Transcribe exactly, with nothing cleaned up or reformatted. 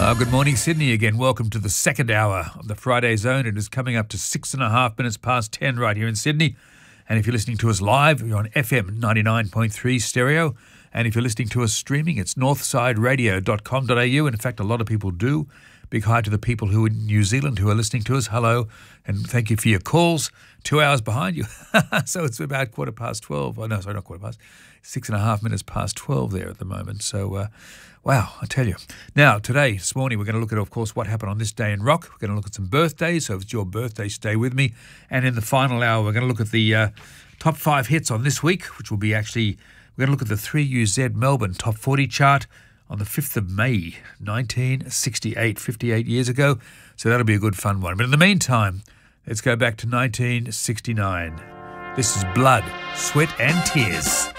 Well, good morning, Sydney again. Welcome to the second hour of the Friday Zone. It is coming up to six and a half minutes past ten right here in Sydney. And if you're listening to us live, you're on F M ninety-nine point three stereo. And if you're listening to us streaming, it's northside radio dot com dot a u. And in fact, a lot of people do. Big hi to the people who are in New Zealand who are listening to us. Hello, and thank you for your calls. Two hours behind you. So it's about quarter past twelve. Oh, no, sorry, not quarter past. Six and a half minutes past twelve there at the moment. So, uh, wow, I tell you. Now, today, this morning, we're going to look at, of course, what happened on this day in rock. We're going to look at some birthdays. So if it's your birthday, stay with me. And in the final hour, we're going to look at the uh, top five hits on this week, which will be actually, we're going to look at the three U Z Melbourne Top forty chart on the fifth of May, nineteen sixty-eight, fifty-eight years ago. So that'll be a good fun one. But in the meantime, let's go back to nineteen sixty-nine. This is Blood, Sweat and Tears.